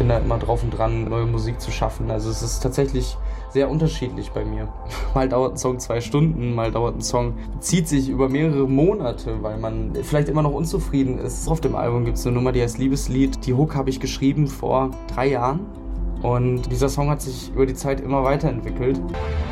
bin da immer drauf und dran, neue Musik zu schaffen. Also es ist tatsächlich sehr unterschiedlich bei mir. Mal dauert ein Song 2 Stunden, mal dauert ein Song, zieht sich über mehrere Monate, weil man vielleicht immer noch unzufrieden ist. Auf dem Album gibt es eine Nummer, die heißt Liebeslied. Die Hook habe ich geschrieben vor 3 Jahren und dieser Song hat sich über die Zeit immer weiterentwickelt.